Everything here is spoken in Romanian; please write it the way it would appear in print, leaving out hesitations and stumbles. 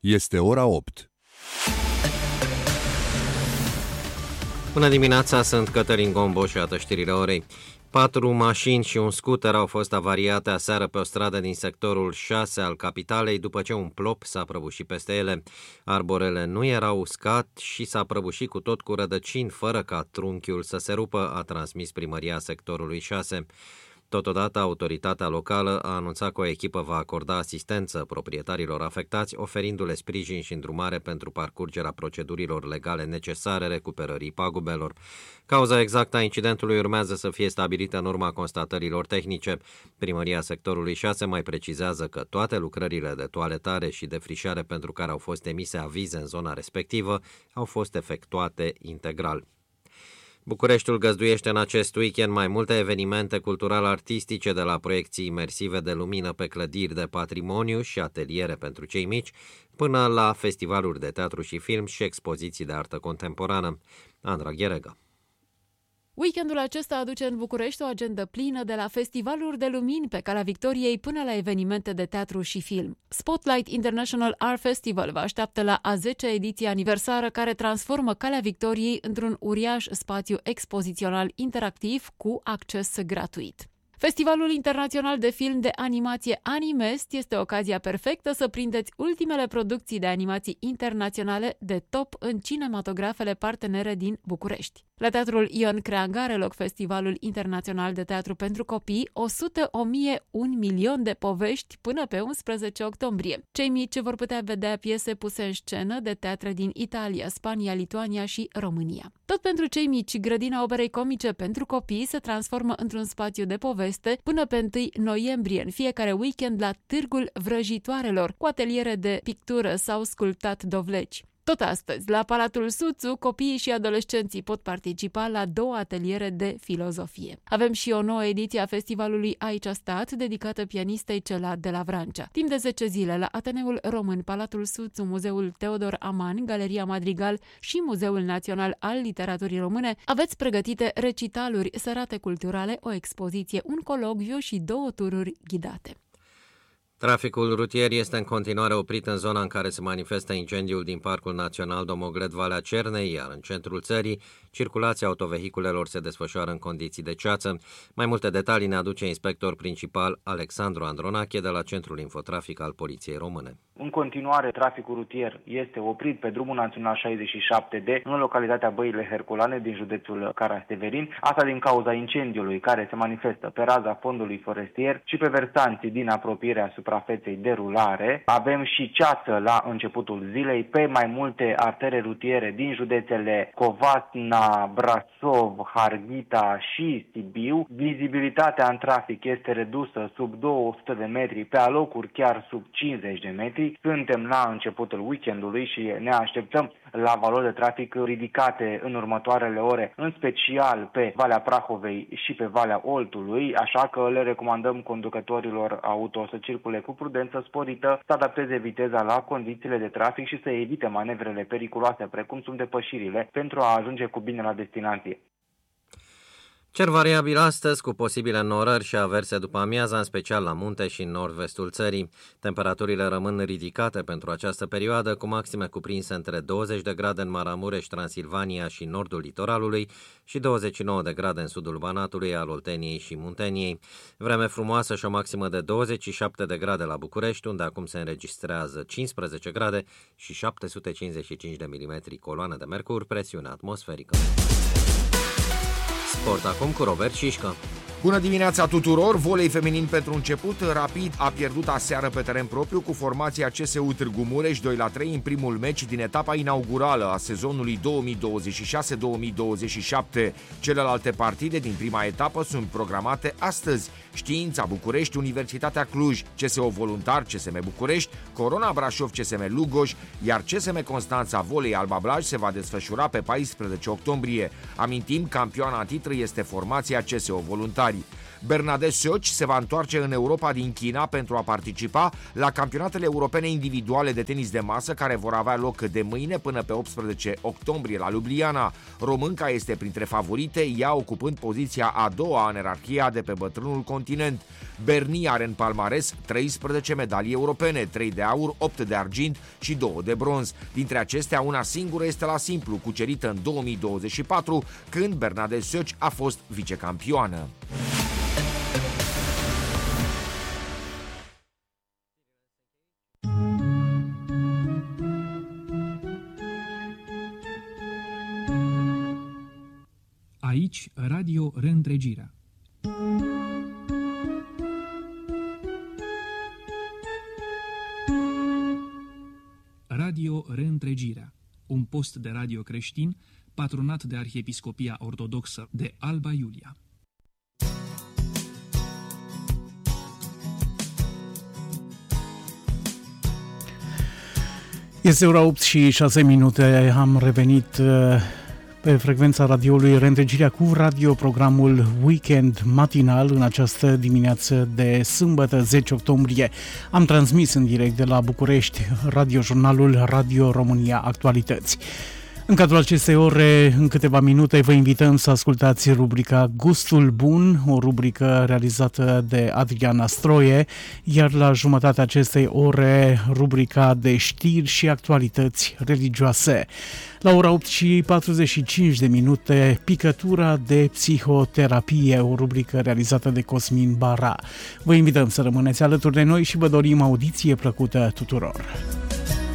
Este ora 8. Bună dimineața, sunt Cătălin Gombo și iată știrile orei. 4 mașini și un scooter au fost avariate aseară pe o stradă din sectorul 6 al capitalei după ce un plop s-a prăbușit peste ele. Arborele nu erau uscat și s-a prăbușit cu tot cu rădăcini fără ca trunchiul să se rupă, a transmis primăria sectorului 6. Totodată, autoritatea locală a anunțat că o echipă va acorda asistență proprietarilor afectați, oferindu-le sprijin și îndrumare pentru parcurgerea procedurilor legale necesare recuperării pagubelor. Cauza exactă a incidentului urmează să fie stabilită în urma constatărilor tehnice. Primăria sectorului 6 mai precizează că toate lucrările de toaletare și defrișare pentru care au fost emise avize în zona respectivă au fost efectuate integral. Bucureștiul găzduiește în acest weekend mai multe evenimente cultural-artistice, de la proiecții imersive de lumină pe clădiri de patrimoniu și ateliere pentru cei mici, până la festivaluri de teatru și film și expoziții de artă contemporană. Andra Gheregă. Weekendul acesta aduce în București o agendă plină, de la festivaluri de lumini pe Calea Victoriei până la evenimente de teatru și film. Spotlight International Art Festival vă așteaptă la a 10-a ediție aniversară, care transformă Calea Victoriei într-un uriaș spațiu expozițional interactiv cu acces gratuit. Festivalul Internațional de Film de Animație Animest este ocazia perfectă să prindeți ultimele producții de animații internaționale de top în cinematografele partenere din București. La Teatrul Ion Creangă are loc Festivalul Internațional de Teatru pentru Copii, 100, 1000, 1 milion de povești până pe 11 octombrie. Cei mici vor putea vedea piese puse în scenă de teatre din Italia, Spania, Lituania și România. Tot pentru cei mici, Grădina Operei Comice pentru Copii se transformă într-un spațiu de poveste până pe 1 noiembrie, în fiecare weekend la Târgul Vrăjitoarelor, cu ateliere de pictură sau sculptat dovleci. Tot astăzi, la Palatul Suțu, copiii și adolescenții pot participa la 2 ateliere de filozofie. Avem și o nouă ediție a festivalului Aici a Stat, dedicată pianistei Celad de la Vrancea. Timp de 10 zile, la Ateneul Român, Palatul Suțu, Muzeul Teodor Aman, Galeria Madrigal și Muzeul Național al Literaturii Române, aveți pregătite recitaluri, serate culturale, o expoziție, un colocviu și 2 tururi ghidate. Traficul rutier este în continuare oprit în zona în care se manifestă incendiul din Parcul Național Domoglet Valea Cernei, iar în centrul țării, circulația autovehiculelor se desfășoară în condiții de ceață. Mai multe detalii ne aduce inspector principal Alexandru Andronache de la Centrul Infotrafic al Poliției Române. În continuare, traficul rutier este oprit pe drumul național 67D, în localitatea Băile Herculane din județul Carasteverin, asta din cauza incendiului care se manifestă pe raza fondului forestier și pe versanții din apropierea suprafeței de rulare. Avem și ceață la începutul zilei pe mai multe artere rutiere din județele Covasna, Brașov, Harghita și Sibiu. Vizibilitatea în trafic este redusă sub 200 de metri, pe alocuri chiar sub 50 de metri. Suntem la începutul weekendului și ne așteptăm la valori de trafic ridicate în următoarele ore, în special pe Valea Prahovei și pe Valea Oltului, așa că le recomandăm conducătorilor auto să circule cu prudență sporită, să adapteze viteza la condițiile de trafic și să evite manevrele periculoase, precum sunt depășirile, pentru a ajunge cu bine la destinație. Cer variabil astăzi, cu posibile înnorări și averse după amiaza, în special la munte și în nord-vestul țării. Temperaturile rămân ridicate pentru această perioadă, cu maxime cuprinse între 20 de grade în Maramureș, Transilvania și nordul litoralului și 29 de grade în sudul Banatului, al Olteniei și Munteniei. Vreme frumoasă și o maximă de 27 de grade la București, unde acum se înregistrează 15 grade și 755 de milimetri coloană de mercur, presiune atmosferică. Sport acum cu Robert Șișcă. Bună dimineața tuturor! Volei feminin pentru început. Rapid a pierdut aseară pe teren propriu cu formația CSU Târgu Mureș 2-3 în primul meci din etapa inaugurală a sezonului 2026-2027. Celelalte partide din prima etapă sunt programate astăzi. Știința București, Universitatea Cluj, CSO Voluntar, CSM București, Corona Brașov, CSM Lugoj, iar CSM Constanța Volei Alba Blaj se va desfășura pe 14 octombrie. Amintim, campioana titră este formația CSO Voluntari. Bernadette Soci se va întoarce în Europa din China pentru a participa la campionatele europene individuale de tenis de masă care vor avea loc de mâine până pe 18 octombrie la Ljubljana. Românca este printre favorite, ea ocupând poziția a doua în ierarhia de pe bătrânul continent. Berni are în palmares 13 medalii europene, 3 de aur, 8 de argint și 2 de bronz. Dintre acestea, una singură este la simplu, cucerită în 2024, când Bernadette Soci a fost vicecampioană. Aici, Radio Reîntregirea. Radio Reîntregirea, un post de radio creștin patronat de Arhiepiscopia Ortodoxă de Alba Iulia. Este ora 8 și 6 minute. Am revenit pe frecvența radioului Reîntregirea cu radioprogramul Weekend matinal în această dimineață de sâmbătă 10 octombrie. Am transmis în direct de la București radiojurnalul Radio România Actualități. În cadrul acestei ore, în câteva minute, vă invităm să ascultați rubrica Gustul Bun, o rubrică realizată de Adriana Stroie, iar la jumătatea acestei ore, rubrica de știri și actualități religioase. La ora 8 și 45 de minute, Picătura de psihoterapie, o rubrică realizată de Cosmin Bara. Vă invităm să rămâneți alături de noi și vă dorim audiție plăcută tuturor.